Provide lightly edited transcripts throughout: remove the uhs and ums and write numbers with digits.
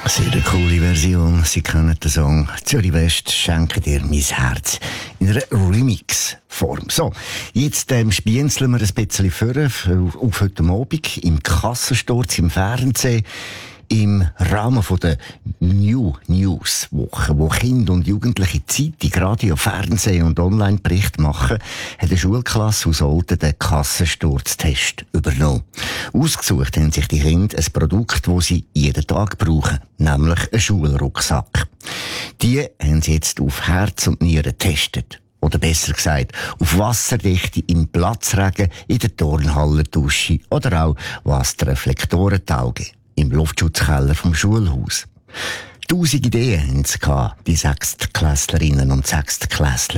Sehr eine coole Version. Sie kennen den Song «Zürich West, schenke dir mein Herz» in einer Remix-Form. So, jetzt spienzeln wir ein bisschen vor auf heute Abend im Kassensturz im Fernsehen. Im Rahmen der New News Woche, wo Kinder und Jugendliche Zeitung, Radio, Fernsehen und Online-Berichte machen, hat eine Schulklasse aus Olten den Kassensturztest übernommen. Ausgesucht haben sich die Kinder ein Produkt, das sie jeden Tag brauchen, nämlich einen Schulrucksack. Die haben sie jetzt auf Herz und Nieren getestet. Oder besser gesagt, auf Wasserdichte im Platzregen, in der Turnhallendusche oder auch Wasserreflektorentauge im Luftschutzkeller vom Schulhaus. 1000 Ideen hatten sie gehabt, die Sechstklässlerinnen und Sechstklässler.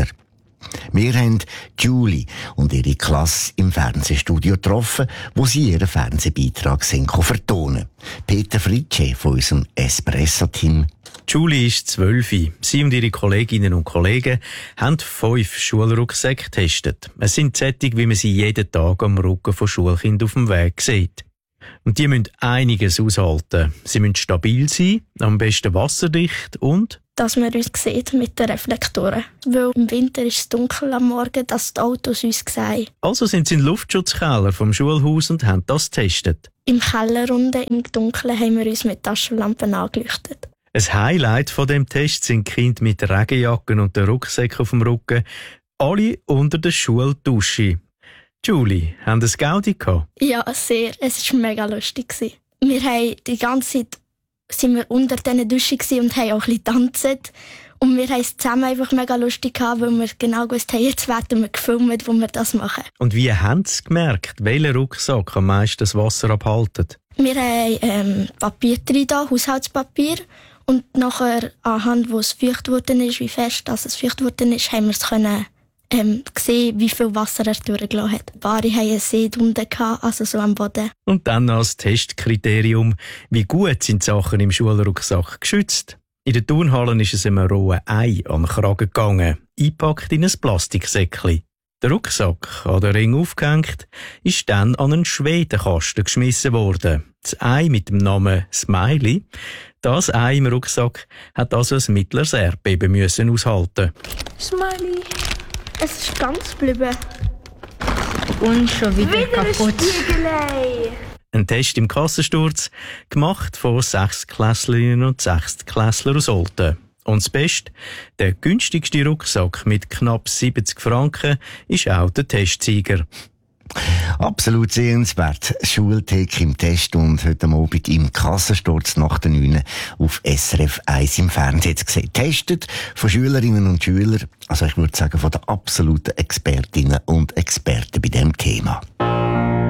Wir haben Julie und ihre Klasse im Fernsehstudio getroffen, wo sie ihren Fernsehbeitrag vertonen. Peter Fritsche von unserem Espresso-Team. Julie ist 12. Sie und ihre Kolleginnen und Kollegen haben 5 Schulrucksäcke getestet. Es sind Sättig, wie man sie jeden Tag am Rücken von Schulkindern auf dem Weg sieht. Und die müssen einiges aushalten. Sie müssen stabil sein, am besten wasserdicht und dass man uns sieht mit den Reflektoren. Weil im Winter ist es dunkel am Morgen, dass die Autos uns sehen. Also sind sie in den Luftschutzkeller vom Schulhaus und haben das getestet. Im Keller unten im Dunkeln haben wir uns mit Taschenlampen angeleuchtet. Ein Highlight von dem Test sind die Kinder mit Regenjacken und den Rucksäcken auf dem Rücken, alle unter der Schuldusche. Julie, haben Sie Gaudi gehabt? Ja, sehr. Es war mega lustig. Wir haben die ganze Zeit sind wir unter diesen Duschen und haben auch ein bisschen getanzt. Und wir haben es zusammen einfach mega lustig gehabt, weil wir genau gewusst haben, jetzt werden wir gefilmt, wo wir das machen. Und wie haben Sie gemerkt, welcher Rucksack am meisten das Wasser abhaltet? Wir haben Papier drin, Haushaltspapier. Und nachher, anhand wo es feucht worden ist, wie fest es feucht worden ist, haben wir es können gesehen, wie viel Wasser er durchgelassen hat. Ein paar haben einen See unten gehabt, also so am Boden. Und dann als Testkriterium, wie gut sind die Sachen im Schulrucksack geschützt? In den Turnhallen ist es einem rohen Ei an den Kragen gegangen, eingepackt in ein Plastiksäckchen. Der Rucksack, an den Ring aufgehängt, ist dann an einen Schwedenkasten geschmissen worden. Das Ei mit dem Namen Smiley, das Ei im Rucksack, hat also ein mittleres Erdbeben müssen aushalten. Smiley, es ist ganz geblieben. Und schon wieder kaputt. Ein Test im Kassensturz, gemacht von 6-Klässlerinnen und 6-Klässlern aus Olten. Und das Beste, der günstigste Rucksack mit knapp 70 Franken ist auch der Testsieger. Absolut sehenswert. Schulthek im Test und heute Abend im Kassensturz nach der 9 auf SRF 1 im Fernsehen gesehen. Testet von Schülerinnen und Schülern, also ich würde sagen von den absoluten Expertinnen und Experten bei diesem Thema.